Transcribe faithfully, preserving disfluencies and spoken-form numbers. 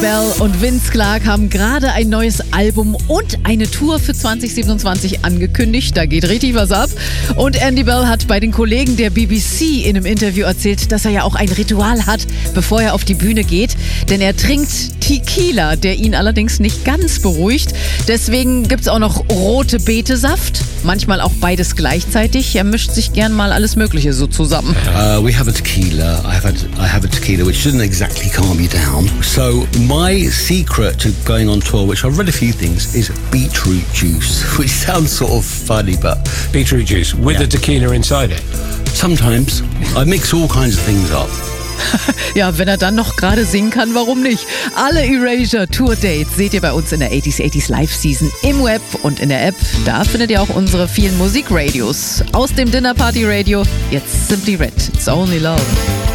Bell und Vince Clarke haben gerade ein neues Album und eine Tour für zwanzig siebenundzwanzig angekündigt. Da geht richtig was ab. Und Andy Bell hat bei den Kollegen der B B C in einem Interview erzählt, dass er ja auch ein Ritual hat, bevor er auf die Bühne geht. Denn er trinkt Tequila, der ihn allerdings nicht ganz beruhigt. Deswegen gibt's auch noch rote Betesaft. Manchmal auch beides gleichzeitig. Er mischt sich gern mal alles Mögliche so zusammen. Uh, we have a tequila. I have a, I have a tequila which doesn't exactly calm you down. So my secret to going on tour, which I've read a few things, is beetroot juice, which sounds sort of funny, but Beetroot juice with Yeah. the tequila inside it. sometimes I mix all kinds of things up. Ja, wenn er dann noch gerade singen kann, warum nicht? Alle Erasure Tour Dates seht ihr bei uns in der achtziger achtziger Live Season im Web und in der App. Da findet ihr auch unsere vielen Musikradios. Aus dem Dinner Party Radio, jetzt Simply Red, It's Only Love.